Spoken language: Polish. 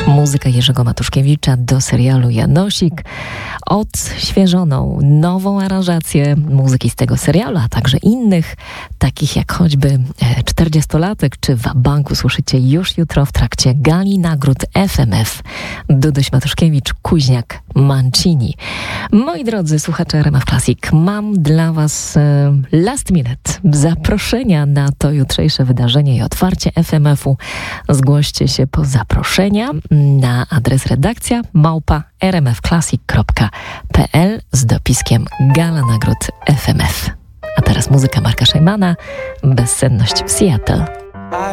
Muzyka Jerzego Matuszkiewicza do serialu Janosik. Odświeżoną, nową aranżację muzyki z tego serialu, a także innych, takich jak choćby 40-latek czy Wabank usłyszycie już jutro w trakcie gali nagród FMF. Duduś Matuszkiewicz, Kuźniak, Mancini. Moi drodzy słuchacze RMF Classic, mam dla Was last minute zaproszenia na to jutrzejsze wydarzenie i otwarcie FMF-u. Zgłoście się po zaproszenia na adres redakcja @rmfclassic.pl z dopiskiem Gala Nagród FMF. A teraz muzyka Marka Szejmana, Bezsenność w Seattle.